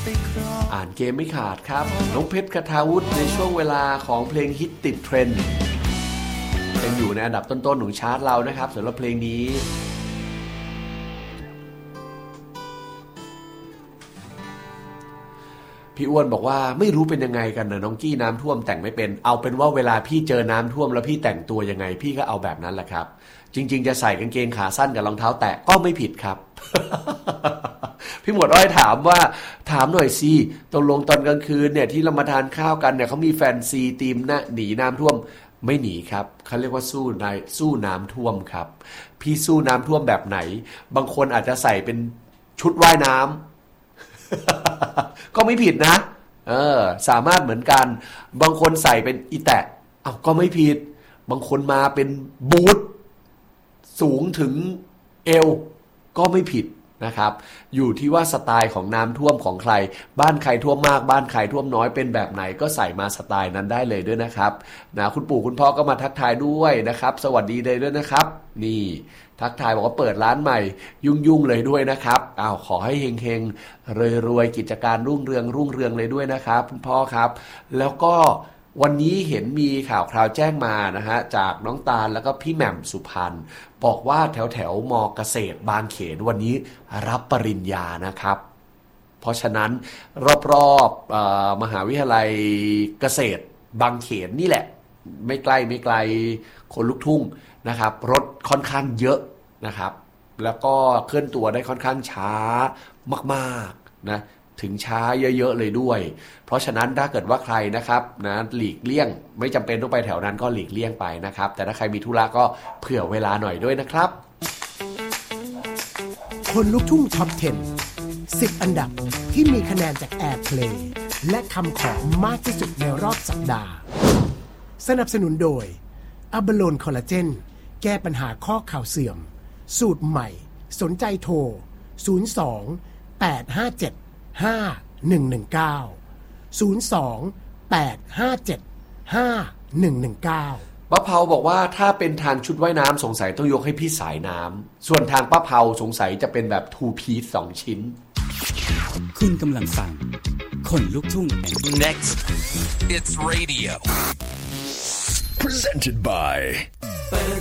อ่านเกมไม่ขาดครับน้องเพชรคทาวุฒิในช่วงเวลาของเพลงฮิตติดเทรนด์ยังอยู่ในอันดับต้นๆของชาร์ตเรานะครับสำหรับเพลงนี้พี่อ้วนบอกว่าไม่รู้เป็นยังไงกันนะน้องกี้น้ำท่วมแต่งไม่เป็นเอาเป็นว่าเวลาพี่เจอน้ำท่วมแล้วพี่แต่งตัวยังไงพี่ก็เอาแบบนั้นแหละครับจริงๆจะใส่กางเกงขาสั้นกับรองเท้าแตะก็ไม่ผิดครับ พี่หมวดอ้อยถามหน่อยสิตกลงตอนกลางคืนเนี่ยที่เรามาทานข้าวกันเนี่ยเขามีแฟนซีทีมนะหนีน้ำท่วมไม่หนีครับเขาเรียกว่าสู้น้ำท่วมครับพี่สู้น้ำท่วมแบบไหนบางคนอาจจะใส่เป็นชุดว่ายน้ำ ก็ไม่ผิดนะสามารถเหมือนกันบางคนใส่เป็นอีแตะก็ไม่ผิดบางคนมาเป็นบูทสูงถึงเอวก็ไม่ผิดนะครับอยู่ที่ว่าสไตล์ของน้ำท่วมของใครบ้านใครท่วมมากบ้านใครท่วมน้อยเป็นแบบไหนก็ใส่มาสไตล์นั้นได้เลยด้วยนะครับนะคุณปู่คุณพ่อก็มาทักทายด้วยนะครับสวัสดีเลยด้วยนะครับนี่ทักทายบอกว่าเปิดร้านใหม่ยุ่งเลยด้วยนะครับขอให้เฮงๆรวยกิจการรุ่งเรืองเลยด้วยนะครับคุณพ่อครับแล้วก็วันนี้เห็นมีข่าวคราวแจ้งมานะฮะจากน้องตาลแล้วก็พี่แหม่มสุพรรณบอกว่าแถวมอเกษตรบางเขนวันนี้รับปริญญานะครับเพราะฉะนั้นรอบๆมหาวิทยาลัยเกษตรบางเขนนี่แหละไม่ไกลคนลุกทุ่งนะครับรถค่อนข้างเยอะนะครับแล้วก็เคลื่อนตัวได้ค่อนข้างช้ามากๆนะถึงช้าเยอะๆเลยด้วยเพราะฉะนั้นถ้าเกิดว่าใครนะครับนะหลีกเลี่ยงไม่จำเป็นต้องไปแถวนั้นก็หลีกเลี่ยงไปนะครับแต่ถ้าใครมีธุระก็เผื่อเวลาหน่อยด้วยนะครับคนลุกทุ่งท็อป 10 10 อันดับที่มีคะแนนจาก Airplay และคำขอมากที่สุดในรอบสัปดาห์สนับสนุนโดยอะบาโลนคอลลาเจนแก้ปัญหาข้อเข่าเสื่อมสูตรใหม่สนใจโทร02 857 5119 02 857 5119 ป้าเผาบอกว่าถ้าเป็นทางชุดว่ายน้ำสงสัยต้องยกให้พี่สายน้ำส่วนทางป้าเผาสงสัยจะเป็นแบบ two piece 2 ชิ้นคุณกำลังฟังคนลุกทุ่ง Next it's radio presented by